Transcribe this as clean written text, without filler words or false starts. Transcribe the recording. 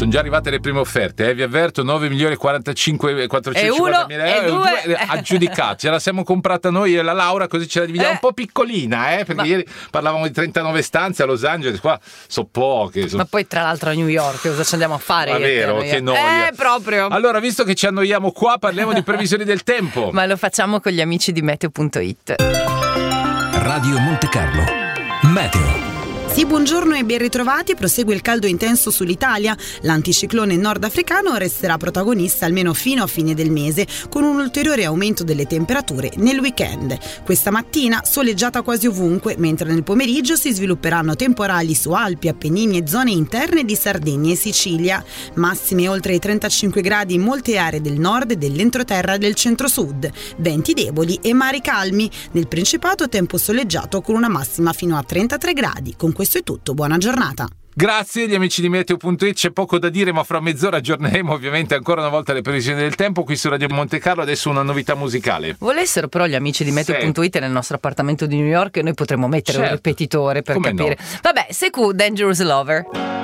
Sono già arrivate le prime offerte, vi avverto, 9.045.450.000 euro aggiudicati. Ce la siamo comprata noi e la Laura, così ce la dividiamo un po' piccolina, perché ieri parlavamo di 39 stanze a Los Angeles, qua sono poche. Ma poi tra l'altro a New York cosa ci andiamo a fare? Ma vero, che noia. Proprio. Allora, visto che ci annoiamo qua, parliamo di previsioni del tempo. Ma lo facciamo con gli amici di Meteo.it. Radio Monte Carlo Meteo. Sì, buongiorno e ben ritrovati. Prosegue il caldo intenso sull'Italia. L'anticiclone nordafricano resterà protagonista almeno fino a fine del mese, con un ulteriore aumento delle temperature nel weekend. Questa mattina soleggiata quasi ovunque, mentre nel pomeriggio si svilupperanno temporali su Alpi, Appennini e zone interne di Sardegna e Sicilia. Massime oltre i 35 gradi in molte aree del nord e dell'entroterra del centro-sud. Venti deboli e mari calmi. Nel Principato tempo soleggiato con una massima fino a 33 gradi. Con questo è tutto, buona giornata. Grazie agli amici di Meteo.it, c'è poco da dire, ma fra mezz'ora aggiorneremo ovviamente ancora una volta le previsioni del tempo qui su Radio Monte Carlo. Adesso una novità musicale. Volessero però gli amici di Meteo.it nel nostro appartamento di New York, noi potremmo mettere un ripetitore per capire. No? Vabbè, Sekou, Dangerous Lover.